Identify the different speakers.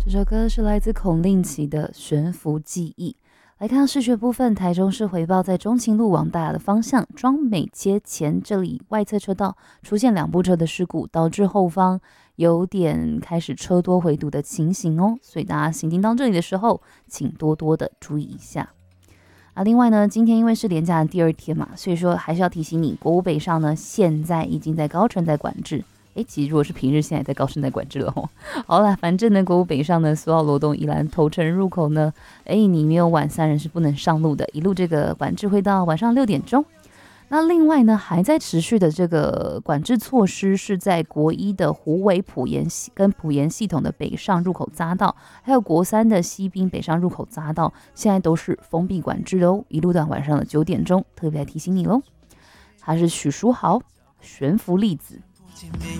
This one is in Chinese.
Speaker 1: 这首歌是来自孔令奇的《悬浮记忆》。来看视觉部分，台中市回报在中清路往大雅的方向庄美街前这里外侧车道出现2部车的事故，导致后方有点开始车多回堵的情形哦，所以大家行经到这里的时候，请多多的注意一下。另外呢，今天因为是连假的第2天嘛，所以说还是要提醒你，国五北上呢现在已经在高乘在管制。其实如果是平日，现在在高乘在管制了哦。好啦，反正呢，国五北上呢，苏澳罗东宜兰头城入口呢，你没有晚3人是不能上路的，一路这个管制会到晚上6点钟。那另外呢，还在持续的这个管制措施是在国1的虎尾埔盐跟埔盐系统的北上入口匝道，还有国3的西滨北上入口匝道，现在都是封闭管制的哦，一路到晚上的9点钟，特别来提醒你喽。他是许书豪，悬浮粒子。见面